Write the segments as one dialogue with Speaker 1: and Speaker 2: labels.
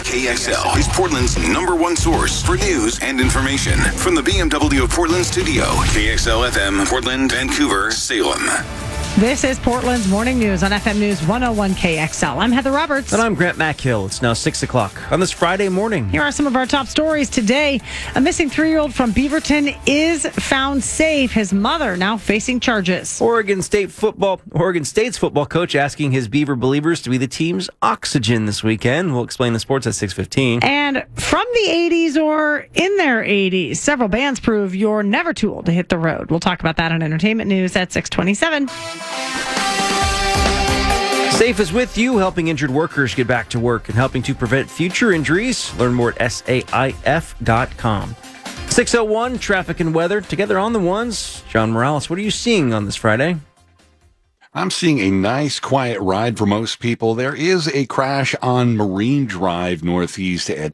Speaker 1: KXL is Portland's #1 source for news and information. From the BMW of Portland studio, KXL FM, Portland, Vancouver, Salem.
Speaker 2: This is Portland's Morning News on FM News 101 KXL. I'm Heather Roberts.
Speaker 3: And I'm Grant Mackhill. It's now 6 o'clock on this Friday morning.
Speaker 2: Here are some of our top stories today. A missing 3-year-old from Beaverton is found safe. His mother now facing charges.
Speaker 3: Oregon State's football coach asking his Beaver believers to be the team's oxygen this weekend. We'll explain the sports at 6:15.
Speaker 2: And from the 80s or in their 80s, several bands prove you're never too old to hit the road. We'll talk about that on Entertainment News at 6:27.
Speaker 3: Safe is with you, helping injured workers get back to work and helping to prevent future injuries. Learn more at SAIF.com. 6:01, traffic and weather. Together on the ones, John Morales, what are you seeing on this Friday?
Speaker 4: I'm seeing a nice, quiet ride for most people. There is a crash on Marine Drive northeast at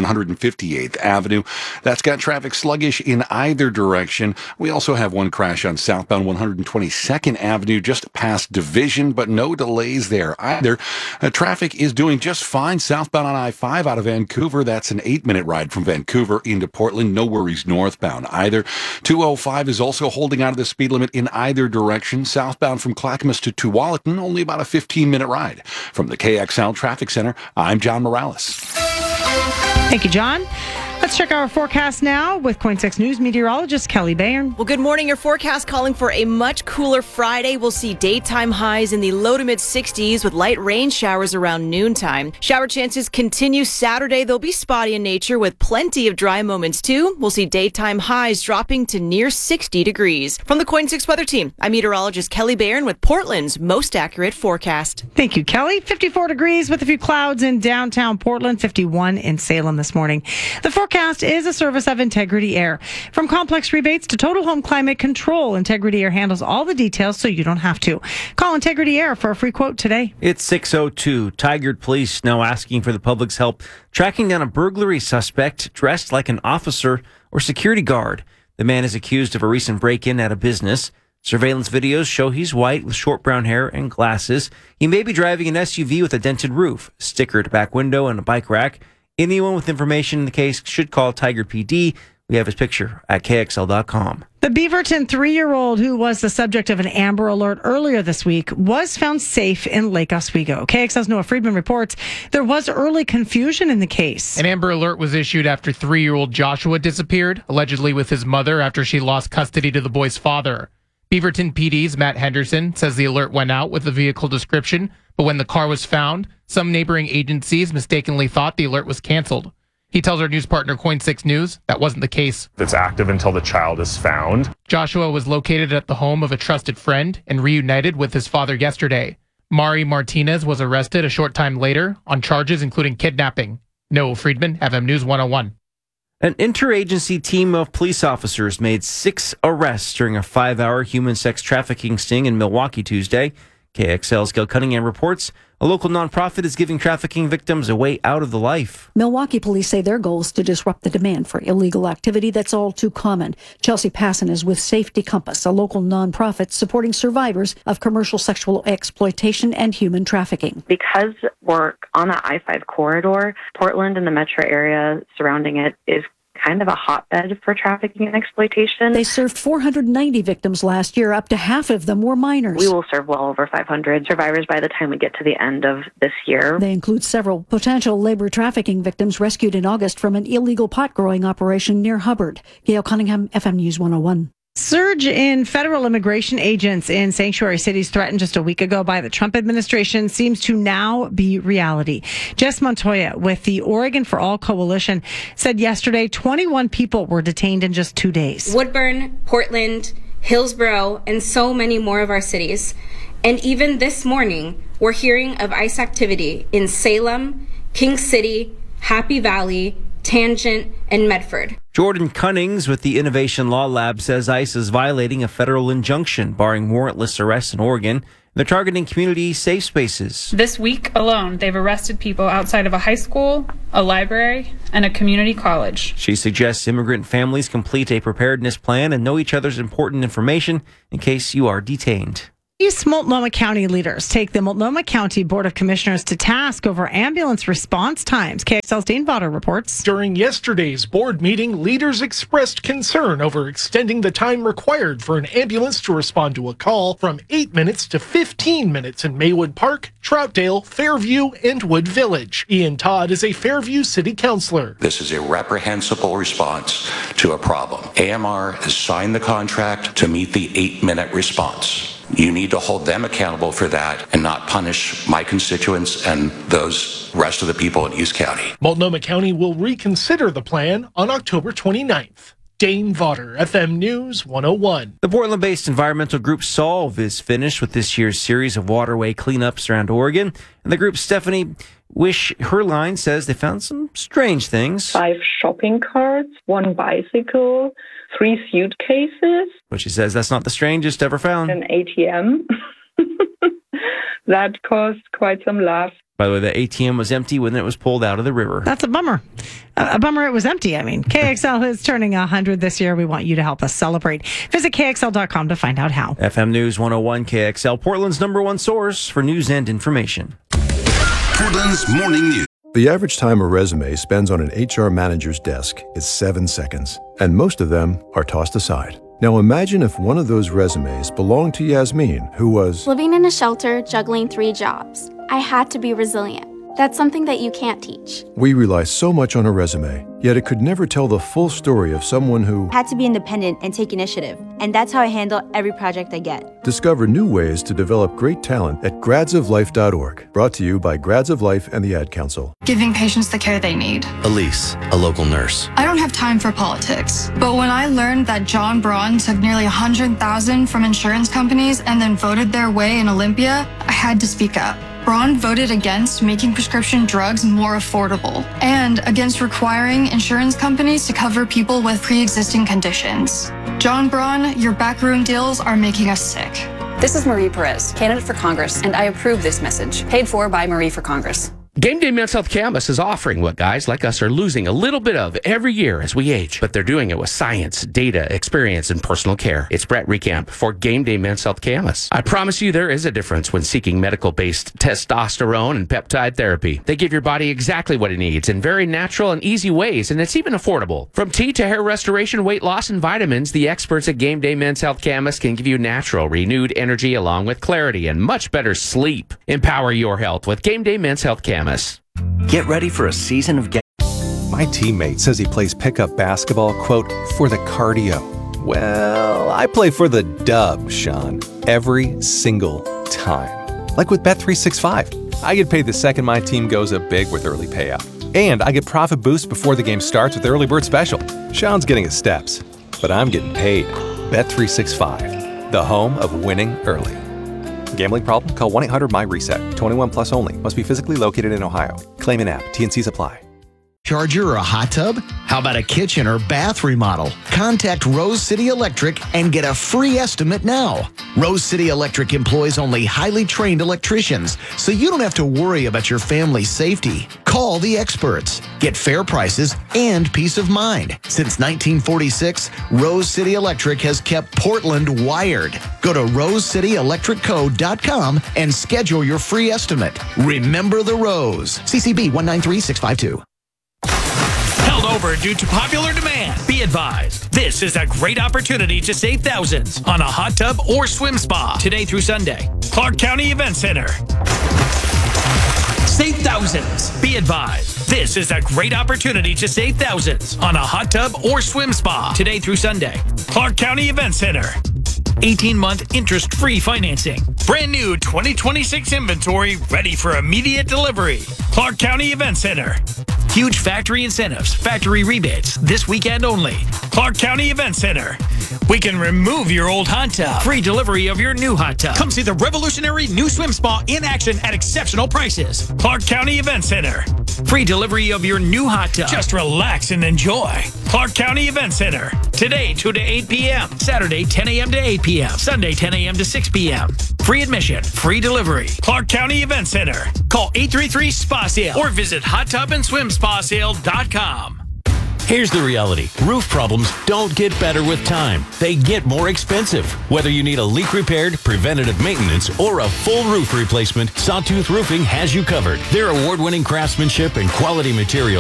Speaker 4: 158th Avenue. That's got traffic sluggish in either direction. We also have one crash on southbound 122nd Avenue just past Division, but no delays there either. Traffic is doing just fine southbound on I-5 out of Vancouver. That's an 8-minute ride from Vancouver into Portland. No worries northbound either. 205 is also holding out of the speed limit in either direction. Southbound from Clackamas to Tualatin, only about a 15-minute ride. From the KXL Traffic Center, I'm John Morales.
Speaker 2: Thank you, John. Let's check our forecast now with KOIN 6 News meteorologist Kelly Bayern.
Speaker 5: Well, good morning. Your forecast calling for a much cooler Friday. We'll see daytime highs in the low to mid 60s with light rain showers around noontime. Shower chances continue Saturday. They'll be spotty in nature with plenty of dry moments too. We'll see daytime highs dropping to near 60 degrees. From the KOIN 6 weather team, I'm meteorologist Kelly Bayern with Portland's most accurate forecast.
Speaker 2: Thank you, Kelly. 54 degrees with a few clouds in downtown Portland, 51 in Salem this morning. The forecast is a service of Integrity Air. From complex rebates to total home climate control, Integrity Air handles all the details so you don't have to. Call Integrity Air for a free quote today.
Speaker 3: It's 6:02. Tigard police now asking for the public's help tracking down a burglary suspect dressed like an officer or security guard. The man is accused of a recent break-in at a business. Surveillance videos show he's white with short brown hair and glasses. He may be driving an SUV with a dented roof, stickered back window, and a bike rack. Anyone with information in the case should call Tigard PD. We have his picture at KXL.com.
Speaker 2: The Beaverton 3-year-old who was the subject of an Amber Alert earlier this week was found safe in Lake Oswego. KXL's Noah Friedman reports there was early confusion in the case.
Speaker 6: An Amber Alert was issued after 3-year-old Joshua disappeared, allegedly with his mother after she lost custody to the boy's father. Beaverton PD's Matt Henderson says the alert went out with the vehicle description, but when the car was found, some neighboring agencies mistakenly thought the alert was canceled. He tells our news partner KOIN 6 News that wasn't the case.
Speaker 7: It's active until the child is found.
Speaker 6: Joshua was located at the home of a trusted friend and reunited with his father yesterday. Mari Martinez was arrested a short time later on charges including kidnapping. Noah Friedman, FM News 101.
Speaker 3: An interagency team of police officers made 6 arrests during a 5-hour human sex trafficking sting in Milwaukee Tuesday. KXL's Gail Cunningham reports a local nonprofit is giving trafficking victims a way out of the life.
Speaker 8: Milwaukee police say their goal is to disrupt the demand for illegal activity that's all too common. Chelsea Passon is with Safety Compass, a local nonprofit supporting survivors of commercial sexual exploitation and human trafficking.
Speaker 9: Because we're on the I-5 corridor, Portland and the metro area surrounding it is kind of a hotbed for trafficking and exploitation.
Speaker 8: They served 490 victims last year. Up to half of them were minors.
Speaker 9: We will serve well over 500 survivors by the time we get to the end of this year.
Speaker 8: They include several potential labor trafficking victims rescued in August from an illegal pot growing operation near Hubbard. Gail Cunningham, FM News 101.
Speaker 2: Surge in federal immigration agents in sanctuary cities threatened just a week ago by the Trump administration seems to now be reality. Jess Montoya with the Oregon for All Coalition said yesterday 21 people were detained in just 2 days.
Speaker 10: Woodburn, Portland, Hillsborough, and so many more of our cities. And even this morning, we're hearing of ICE activity in Salem, King City, Happy Valley, Tangent, and Medford.
Speaker 3: Jordan Cunnings with the Innovation Law Lab says ICE is violating a federal injunction barring warrantless arrests in Oregon. They're targeting community safe spaces.
Speaker 11: This week alone, they've arrested people outside of a high school, a library, and a community college.
Speaker 3: She suggests immigrant families complete a preparedness plan and know each other's important information in case you are detained.
Speaker 2: Multnomah County leaders take the Multnomah County Board of Commissioners to task over ambulance response times. KXL's Dane Vaughter reports.
Speaker 12: During yesterday's board meeting, leaders expressed concern over extending the time required for an ambulance to respond to a call from 8 minutes to 15 minutes in Maywood Park, Troutdale, Fairview, and Wood Village. Ian Todd is a Fairview city councilor.
Speaker 13: This is a reprehensible response to a problem. AMR has signed the contract to meet the 8-minute response. You need to hold them accountable for that and not punish my constituents and those rest of the people in East County.
Speaker 12: Multnomah County will reconsider the plan on October 29th. Dane Vaughter, FM News 101.
Speaker 3: The Portland-based environmental group Solve is finished with this year's series of waterway cleanups around Oregon. And the group's Stephanie Wish-Herline says they found some strange things.
Speaker 14: 5 shopping carts, 1 bicycle, 3 suitcases.
Speaker 3: But she says that's not the strangest ever found.
Speaker 14: An ATM. That caused quite some laughs.
Speaker 3: By the way, the ATM was empty when it was pulled out of the river.
Speaker 2: That's a bummer. A bummer it was empty, I mean. KXL is turning 100 this year. We want you to help us celebrate. Visit KXL.com to find out how.
Speaker 3: FM News 101 KXL, Portland's #1 source for news and information.
Speaker 1: Portland's morning news.
Speaker 15: The average time a resume spends on an HR manager's desk is 7 seconds, and most of them are tossed aside. Now imagine if one of those resumes belonged to Yasmin, who was
Speaker 16: living in a shelter, juggling 3 jobs. I had to be resilient. That's something that you can't teach.
Speaker 15: We rely so much on a resume, yet it could never tell the full story of someone who
Speaker 17: had to be independent and take initiative. And that's how I handle every project I get.
Speaker 15: Discover new ways to develop great talent at gradsoflife.org. Brought to you by Grads of Life and the Ad Council.
Speaker 18: Giving patients the care they need.
Speaker 19: Elise, a local nurse.
Speaker 18: I don't have time for politics, but when I learned that John Braun took nearly $100,000 from insurance companies and then voted their way in Olympia, I had to speak up. Braun voted against making prescription drugs more affordable and against requiring insurance companies to cover people with pre-existing conditions. John Braun, your backroom deals are making us sick.
Speaker 20: This is Marie Perez, candidate for Congress, and I approve this message. Paid for by Marie for Congress.
Speaker 21: Game Day Men's Health Canvas is offering what guys like us are losing a little bit of every year as we age, but they're doing it with science, data, experience, and personal care. It's Brett Recamp for Game Day Men's Health Canvas. I promise you there is a difference when seeking medical-based testosterone and peptide therapy. They give your body exactly what it needs in very natural and easy ways, and it's even affordable. From tea to hair restoration, weight loss, and vitamins, the experts at Game Day Men's Health Canvas can give you natural, renewed energy along with clarity and much better sleep. Empower your health with Game Day Men's Health Canvas.
Speaker 22: Get ready for a season of My teammate says he plays pickup basketball, quote, for the cardio. Well, I play for the dub, Sean, every single time. Like with Bet365. I get paid the second my team goes up big with early payout. And I get profit boost before the game starts with Early Bird Special. Sean's getting his steps, but I'm getting paid. Bet365, the home of winning early. Gambling problem? Call 1-800-MY-RESET. 21 plus only. Must be physically located in Ohio. Claim in app. T&Cs apply.
Speaker 23: Charger or a hot tub? How about a kitchen or bath remodel? Contact Rose City Electric and get a free estimate now. Rose City Electric employs only highly trained electricians, so you don't have to worry about your family's safety. Call the experts. Get fair prices and peace of mind. Since 1946, Rose City Electric has kept Portland wired. Go to rosecityelectricco.com and schedule your free estimate. Remember the Rose. CCB 193652.
Speaker 24: Held over due to popular demand. Be advised, this is a great opportunity to save thousands on a hot tub or swim spa today through Sunday. Clark County Event Center. Save thousands. Be advised, this is a great opportunity to save thousands on a hot tub or swim spa today through Sunday. Clark County Event Center. 18-month interest-free financing. Brand new 2026 inventory ready for immediate delivery. Clark County Event Center. Huge factory incentives, factory rebates, this weekend only. Clark County Event Center. We can remove your old hot tub. Free delivery of your new hot tub. Come see the revolutionary new swim spa in action at exceptional prices. Clark County Event Center. Free delivery of your new hot tub. Just relax and enjoy. Clark County Event Center. Today 2 to 8 p.m. Saturday 10 a.m. to 8 p.m. Sunday 10 a.m. to 6 p.m. Free admission, free delivery. Clark County Event Center. Call 833-SPA-SALE or visit hottubandSwimSpaSale.com.
Speaker 4: Here's the reality. Roof problems don't get better with time. They get more expensive. Whether you need a leak repaired, preventative maintenance, or a full roof replacement, Sawtooth Roofing has you covered. Their award-winning craftsmanship and quality material